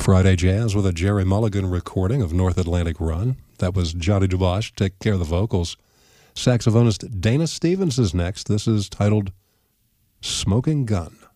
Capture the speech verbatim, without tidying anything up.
Friday Jazz with a Jerry Mulligan recording of North Atlantic Run. That was Johnny DuBois taking care of the vocals. Saxophonist Dana Stevens is next. This is titled Smoking Gun.